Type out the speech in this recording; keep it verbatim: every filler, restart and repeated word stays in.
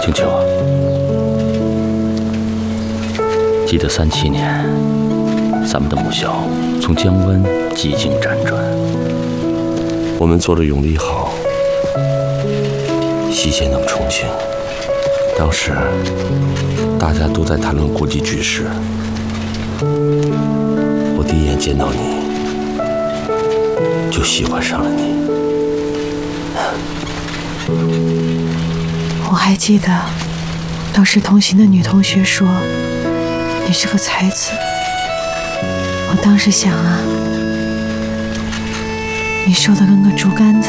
青秋，记得三七年，咱们的母校从江湾几经辗转，我们做了永利号，西线等重庆。当时大家都在谈论国际局势，我第一眼见到你，就喜欢上了你。 我还记得，当时同行的女同学说你是个才子。我当时想啊，你瘦得跟个竹竿子，